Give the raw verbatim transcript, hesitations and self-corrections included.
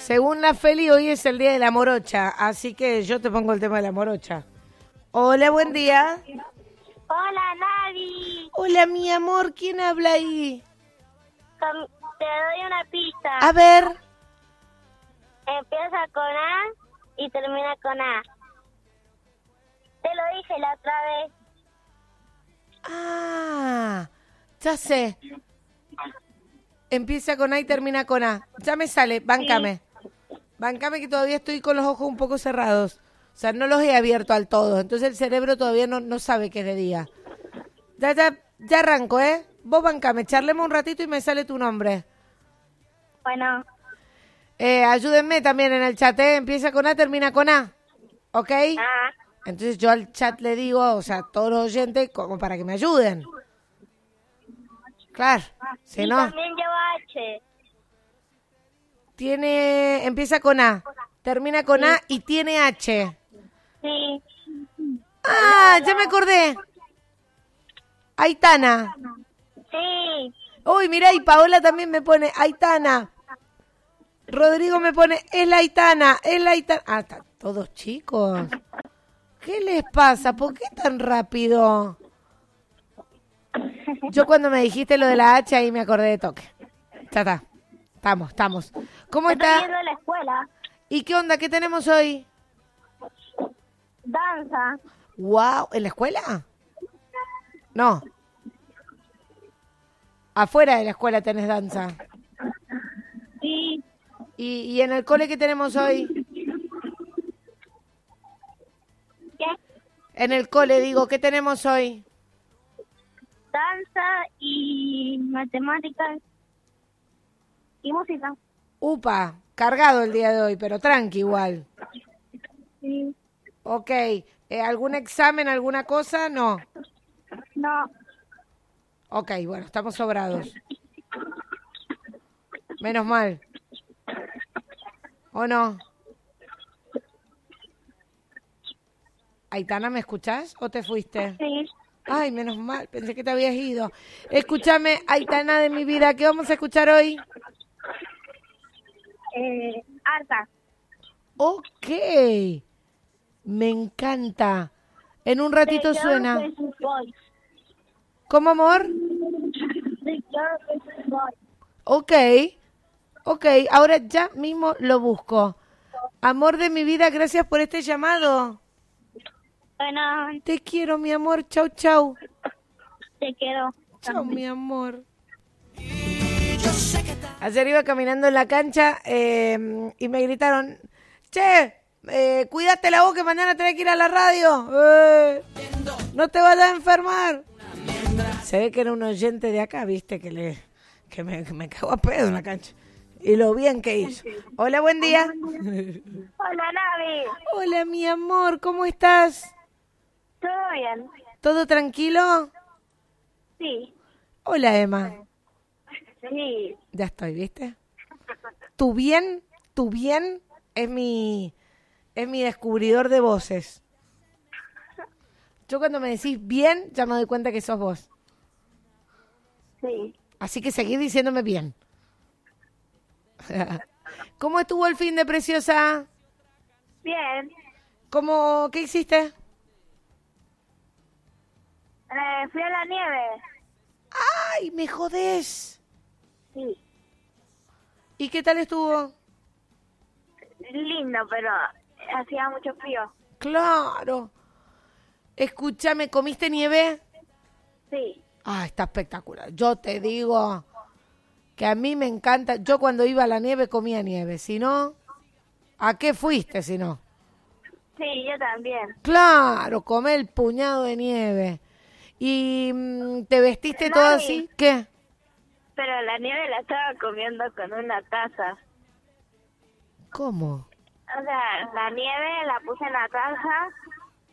Según la Feli, hoy es el día de la morocha, así que yo te pongo el tema de la morocha. Hola, buen día. Hola, Navi. Hola, mi amor, ¿quién habla ahí? Con- te doy una pista. A ver. Empieza con A y termina con A. Te lo dije la otra vez. Ah, ya sé. Empieza con A y termina con A. Ya me sale, báncame. Bancame que todavía estoy con los ojos un poco cerrados. O sea, no los he abierto al todo. Entonces el cerebro todavía no, no sabe que es de día. Ya, ya, ya arranco, ¿eh? Vos bancame, charlemos un ratito y me sale tu nombre. Bueno. Eh, ayúdenme también en el chat, ¿eh? Empieza con A, termina con A. ¿Ok? Ah. Entonces yo al chat le digo, o sea, a todos los oyentes, como para que me ayuden. Claro, si y no... también lleva H. Tiene, empieza con A, termina con Sí. A y tiene H. Sí. Ah, ya me acordé. Aitana. Sí. Uy, mirá, y Paola también me pone Aitana. Rodrigo me pone, es la Aitana, es la Aitana. Ah, están todos chicos. ¿Qué les pasa? ¿Por qué tan rápido? Yo cuando me dijiste lo de la H ahí me acordé de toque. Ya está. Estamos, estamos. ¿Cómo Estoy está? yendo a la escuela. ¿Y qué onda? ¿Qué tenemos hoy? Danza. Wow, ¿en la escuela? No. Afuera de la escuela tenés danza. Sí. ¿Y, y en el cole qué tenemos hoy? ¿Qué? En el cole, digo, ¿qué tenemos hoy? Danza y matemáticas y música. Upa, cargado el día de hoy, pero tranqui igual. Sí. Ok, eh, ¿algún examen, alguna cosa? No. No. Ok, bueno, estamos sobrados. Menos mal. ¿O no? Aitana, ¿me escuchás o te fuiste? Sí. Ay, menos mal, pensé que te habías ido. Escúchame, Aitana de mi vida, ¿qué vamos a escuchar hoy? Eh, Arta. Ok, me encanta. En un ratito The suena. Girl versus Boy. ¿Cómo, amor? The Girl versus Boy. Ok, ok, ahora ya mismo lo busco. Amor de mi vida, gracias por este llamado. Bueno, Te quiero, mi amor. Chau, chau. te quedo. Chau, mi amor. Ayer iba caminando en la cancha eh, y me gritaron, che, eh, cuídate la voz que mañana tenés que ir a la radio. Eh, no te vayas a enfermar. Se ve que era un oyente de acá, viste, que le que me, que me cagó a pedo en la cancha. Y lo bien que hizo. Hola, buen día. Hola, Navi. Hola, mi amor, ¿cómo estás? ¿Todo bien? ¿Todo tranquilo? Sí. Hola, Emma. Sí. Ya estoy, ¿viste? Tu bien, tu bien es mi es mi descubridor de voces. Yo cuando me decís bien, ya me doy cuenta que sos vos. Sí. Así que seguí diciéndome bien. ¿Cómo estuvo el fin de Preciosa? Bien. ¿Cómo, qué hiciste? Eh, fui a la nieve. ¡Ay, me jodés! Sí. ¿Y qué tal estuvo? Lindo, pero hacía mucho frío. Claro. Escúchame, ¿comiste nieve? Sí. Ah, está espectacular. Yo te digo que a mí me encanta. Yo cuando iba a la nieve comía nieve. Si no, ¿a qué fuiste si no? Sí, yo también. Claro, comé el puñado de nieve. ¿Y mm, te vestiste Mami. todo así? ¿Qué? Pero la nieve la estaba comiendo con una taza. ¿Cómo? O sea, la nieve la puse en la taza